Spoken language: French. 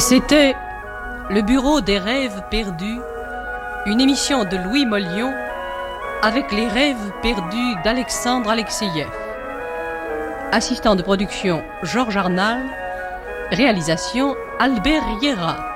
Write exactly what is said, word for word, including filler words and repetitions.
C'était Le Bureau des rêves perdus, une émission de Louis Mollion avec les rêves perdus d'Alexandre Alexeïev. Assistant de production Georges Arnal, réalisation Albert Riera.